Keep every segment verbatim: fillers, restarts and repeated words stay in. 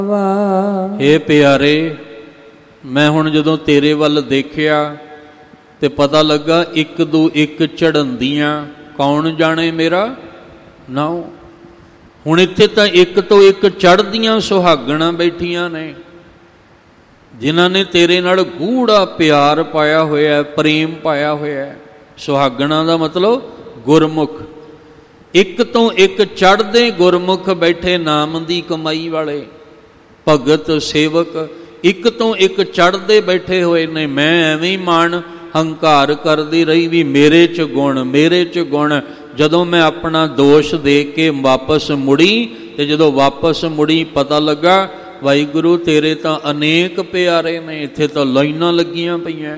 हे प्यारे, मैं हुण जदों तेरे वल देखिया ते पता लगा एक दो एक चढ़ंदियां, कौन जाने मेरा नाउ। हुण इत्थे तां एक तो एक चढ़दियां सुहागणां बैठियां ने, जिन्हां ने तेरे नाल गूढ़ा प्यार पाया होया, प्रेम पाया होया। सुहागणां दा मतलब गुरमुख। एक तो एक चढ़दे गुरमुख बैठे नाम दी कमाई वाले भगत सेवक, एक तो एक चढ़दे बैठे हुए ने। मैं एवें मान हंकार करदी रही भी मेरे च गुण, मेरे च गुण। जदों मैं अपना दोष देख के वापस मुड़ी ते जदों वापस मुड़ी पता लगा वाहिगुरु तेरे तां अनेक प्यारे ने, इत्थे तां लाइनां लगियां पईयां।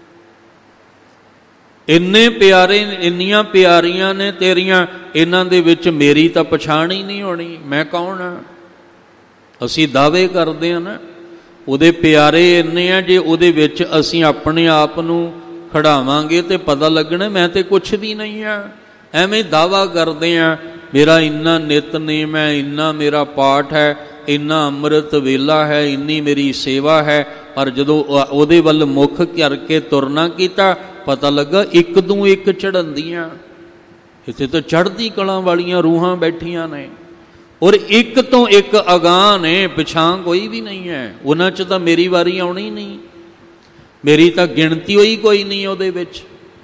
इन्ने प्यारे, इन्नियां प्यारियां ने तेरियां, इन्हां दे विच मेरी तां पछाण ही नहीं होनी, मैं कौन हाँ। असीं दावे करदे हां ना, ਉਹਦੇ ਪਿਆਰੇ ਇੰਨੇ ਆ, ਜੇ ਉਹਦੇ ਵਿੱਚ ਅਸੀਂ ਆਪਣੇ ਆਪ ਨੂੰ ਖੜਾਵਾਂਗੇ ਤੇ ਪਤਾ ਲੱਗਣਾ ਮੈਂ ਤੇ ਕੁਛ ਵੀ ਨਹੀਂ ਆ। ਐਵੇਂ ਦਾਵਾ ਕਰਦੇ ਆ ਮੇਰਾ ਇੰਨਾ ਨਿਤਨੇਮ ਹੈ, ਇੰਨਾ ਮੇਰਾ ਪਾਠ ਹੈ, ਇੰਨਾ ਅੰਮ੍ਰਿਤ ਵੇਲਾ ਹੈ, ਇੰਨੀ ਮੇਰੀ ਸੇਵਾ ਹੈ, ਪਰ ਜਦੋਂ ਉਹਦੇ ਵੱਲ ਮੁੱਖ ਕਰਕੇ ਤੁਰਨਾ ਕੀਤਾ ਪਤਾ ਲੱਗਾ ਇੱਕ ਦੂ ਇੱਕ ਚੜ੍ਹਦੀਆਂ। ਇੱਥੇ ਤਾਂ ਚੜ੍ਹਦੀ ਕਲਾਂ ਵਾਲੀਆਂ ਰੂਹਾਂ ਬੈਠੀਆਂ ਨੇ और एक तो एक अगाह ने, पिछां कोई भी नहीं है। उन्हां च तां मेरी वारी आउणी नहीं, मेरी तां गिणती होई कोई नहीं उहदे विच।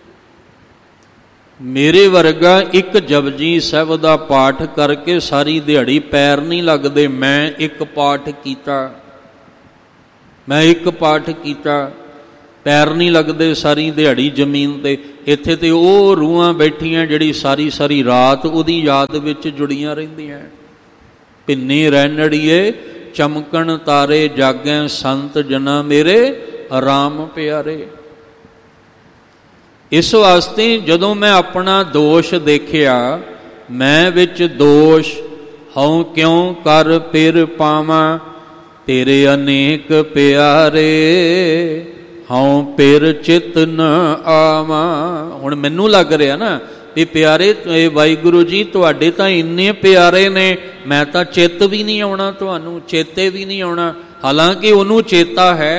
मेरे वर्गा एक जपजी साहिब दा पाठ करके सारी दिहाड़ी पैर नहीं लगदे। मैं एक पाठ कीता, मैं एक पाठ कीता, पैर नहीं लगदे सारी दिहाड़ी जमीन ते। इत्थे ते ओह रूहां बैठियां जिहड़ी सारी सारी रात उहदी याद विच जुड़ियां रहिंदियां। भिन्नी रैनड़िए चमकन तारे जागै संत जना मेरे राम प्यारे। इस वास्ते जदों मैं अपना दोष देखिया, मैं विच दोष हऊँ क्यों कर फिर पावां, तेरे अनेक प्यारे हऊँ फिर चित न आवां। हुण मैनू लग रहा ना भी प्यारे वाहिगुरु जी तुहाडे तां इन्ने प्यारे ने, मैं तां चित भी नहीं आउणा, तुहानू चेते भी नहीं आउणा। हालांकि उहनू चेता है,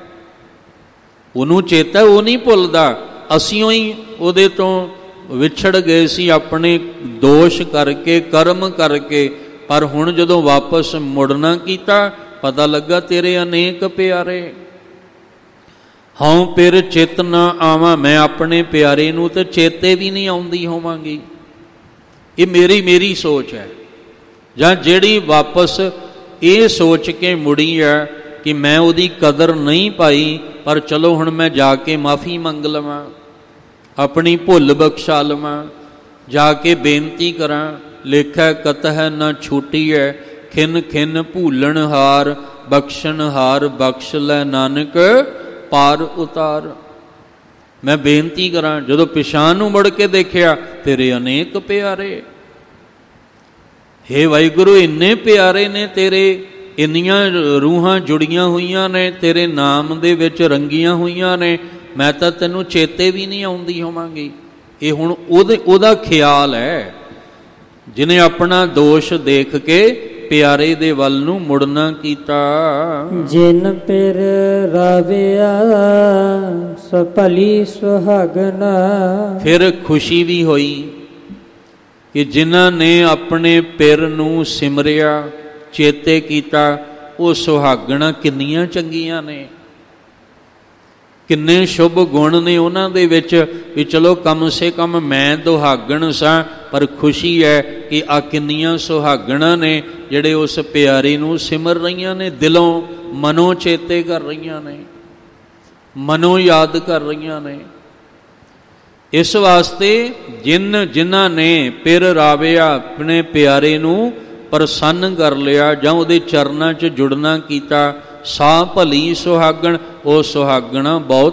उहनू चेता, वो नहीं भुलदा। असीं ही उहदे तों विछड़ गए सी अपने दोष करके, कर्म करके, पर हुण जदों वापस मुड़ना कीता पता लगा तेरे अनेक प्यारे। हाँ फिर चित ना आवां, मैं अपने प्यारे नूं ते चेते भी नहीं आउंदी होवांगी। ये मेरी मेरी सोच है, जां जिहड़ी वापस ये सोच के मुड़ी है कि मैं उहदी कदर नहीं पाई, पर चलो हुण मैं जाके माफ़ी मंग लवां, अपनी भुल बख्शा लवां, जाके बेनती करां। लेखा कतह न छूटी है, खिन खिन भूलन हार, बख्शन हार बख्श लै नानक पार उतार। मैं बेनती करा, जदों पिछां नूं मुड़ के देखिया तेरे अनेक प्यारे। हे वाहिगुरु इन्ने प्यारे ने तेरे, इन्नियां रूहां जुड़ियां हुईयां ने तेरे नाम दे विच रंगियां हुईयां ने, मैं तां तैनूं चेते भी नहीं आउंदी होवांगी। ये हुण ओहदे ओहदा ख्याल है जिन्हें अपना दोष देख के प्यारे दे वल नूं मुड़ना कीता। जिन पिर राविया सफली सुहागना। फिर खुशी भी हुई कि जिन्हां ने अपने पिर नूं सिमरिया, चेते कीता, वो सुहागना किन्नियां चंगियां ने, किन्ने शुभ गुण ने उन्हां दे विच भी चलो कम से कम मैं दुहागण सां। पर खुशी है कि आ किन्नियां सुहागणां ने जिहड़े उस प्यारे नूं सिमर रहीआं ने, दिलों मनो चेते कर रहीआं ने, मनो याद कर रहीआं ने। इस वास्ते जिन जिन्हां ने पिर राविया अपने प्यारे नूं प्रसन्न कर लिया जां उहदे चरनां च जुड़ना कीता, सा भली सुहागण, वो सुहागणा बहुत